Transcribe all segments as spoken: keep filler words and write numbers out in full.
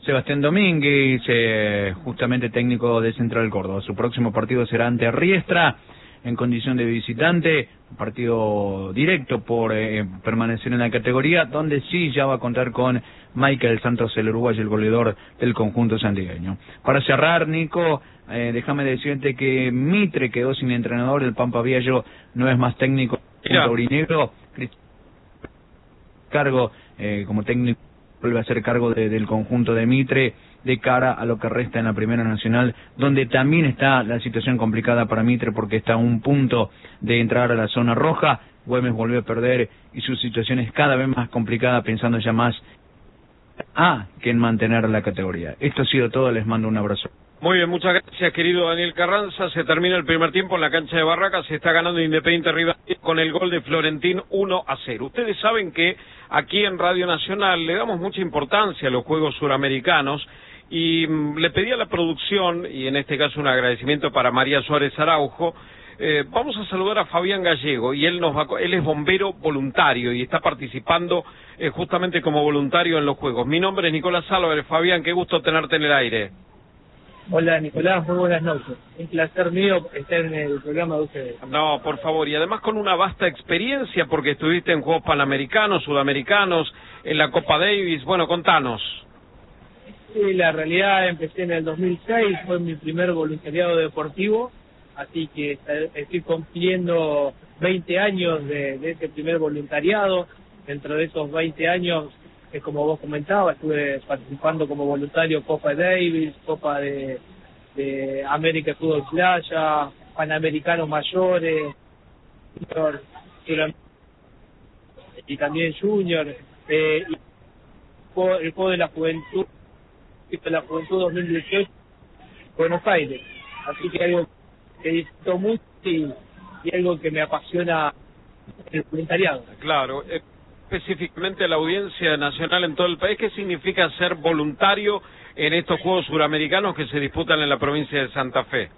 Sebastián Domínguez, eh, justamente técnico de Central Córdoba. Su próximo partido será ante Riestra, en condición de visitante, un partido directo por eh, permanecer en la categoría, donde sí ya va a contar con Michael Santos, el uruguayo, el goleador del conjunto santigueño. Para cerrar, Nico, eh, déjame decirte que Mitre quedó sin entrenador, el Pampa Viallo no es más técnico del aurinegro, cargo eh, como técnico vuelve a hacer cargo de, del conjunto de Mitre de cara a lo que resta en la Primera Nacional, donde también está la situación complicada para Mitre porque está a un punto de entrar a la zona roja. Güemes volvió a perder y su situación es cada vez más complicada, pensando ya más a que en mantener la categoría. Esto ha sido todo, les mando un abrazo. Muy bien, muchas gracias, querido Daniel Carranza. Se termina el primer tiempo en la cancha de Barracas. Se está ganando Independiente Rivadavia con el gol de Florentín uno a cero. Ustedes saben que aquí en Radio Nacional le damos mucha importancia a los Juegos Suramericanos y mmm, le pedí a la producción, y en este caso un agradecimiento para María Suárez Araujo, eh, vamos a saludar a Fabián Gallego, y él nos va, él es bombero voluntario y está participando eh, justamente como voluntario en los Juegos. Mi nombre es Nicolás Álvarez. Fabián, qué gusto tenerte en el aire. Hola Nicolás, muy buenas noches. Un placer mío estar en el programa de ustedes. No, por favor, y además con una vasta experiencia porque estuviste en Juegos Panamericanos, Sudamericanos, en la Copa Davis. Bueno, contanos. Sí, la realidad empecé en el dos mil seis, fue mi primer voluntariado deportivo, así que estoy cumpliendo veinte años de, de ese primer voluntariado. Dentro de esos veinte años, que como vos comentabas, estuve participando como voluntario Copa Davis, Copa de, de América Fútbol Playa, Panamericanos mayores, y también Junior, eh, y el Juego de la Juventud, de la Juventud dos mil dieciocho, Buenos Aires. Así que algo que disfruto mucho y, y algo que me apasiona el voluntariado. Claro. Eh... específicamente a la audiencia nacional en todo el país, ¿qué significa ser voluntario en estos Juegos Suramericanos que se disputan en la provincia de Santa Fe?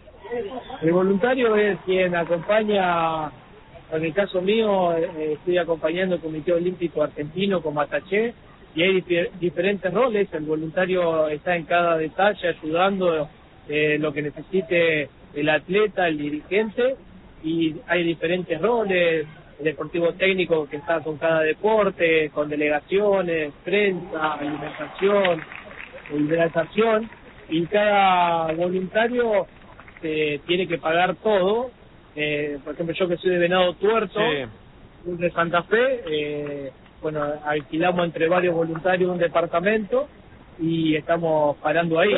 El voluntario es quien acompaña, en el caso mío, eh, estoy acompañando el Comité Olímpico Argentino como ataché, y hay dif diferentes roles. El voluntario está en cada detalle ayudando eh, lo que necesite el atleta, el dirigente, y hay diferentes roles. El deportivo técnico que está con cada deporte, con delegaciones, prensa, alimentación, hidratación, y cada voluntario eh, tiene que pagar todo. Eh, por ejemplo, yo que soy de Venado Tuerto, sí, de Santa Fe, eh, bueno, alquilamos entre varios voluntarios un departamento y estamos parando ahí.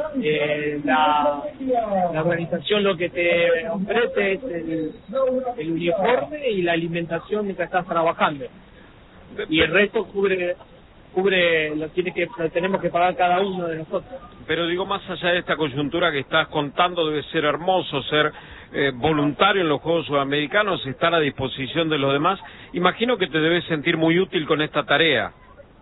Eh, la, la organización lo que te ofrece es el, el uniforme y la alimentación mientras estás trabajando, y el resto cubre cubre lo tiene que lo tenemos que pagar cada uno de nosotros. Pero digo, más allá de esta coyuntura que estás contando, debe ser hermoso ser eh, voluntario en los Juegos Sudamericanos, estar a disposición de los demás. Imagino que te debes sentir muy útil con esta tarea.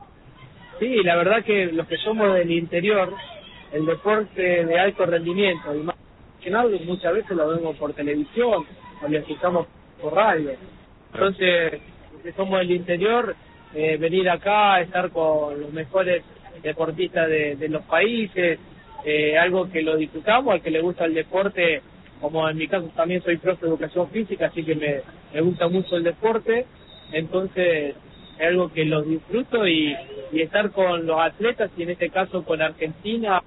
Sí, la verdad que los que somos del interior, el deporte de alto rendimiento y más nacional, muchas veces lo vemos por televisión o lo escuchamos por radio. Entonces, los que somos del interior, eh, venir acá, estar con los mejores deportistas de, de los países, eh, algo que lo disfrutamos, al que le gusta el deporte, como en mi caso también soy profe de educación física, así que me, me gusta mucho el deporte, entonces es algo que lo disfruto, y, y estar con los atletas, y en este caso con Argentina,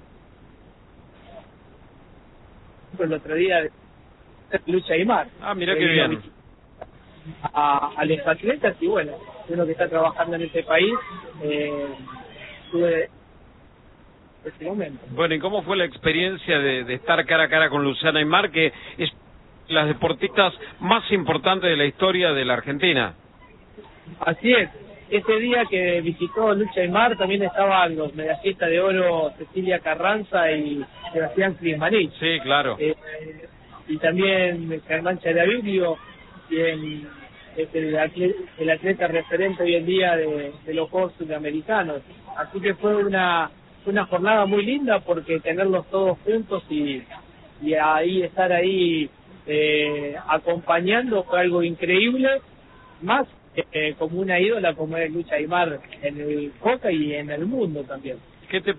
el otro día de Lucha Aymar. Ah, mira qué bien. A, a los atletas, y bueno, uno que está trabajando en este país, eh, tuve ese momento. Bueno, ¿y cómo fue la experiencia de, de estar cara a cara con Luciana Aymar, que es las deportistas más importantes de la historia de la Argentina? Así es. Ese día que visitó Lucha Aymar también estaban los medallistas de oro Cecilia Carranza y Sebastián Crismanich. Sí, claro. Eh, y también Germán Charaviglio, quien es el atleta, el atleta referente hoy en día de, de los Juegos Sudamericanos. Así que fue una, una jornada muy linda, porque tenerlos todos juntos y, y ahí estar ahí eh, acompañando fue algo increíble, más Eh, como una ídola como es Lucha Aymar en el hockey y en el mundo también. ¿Qué te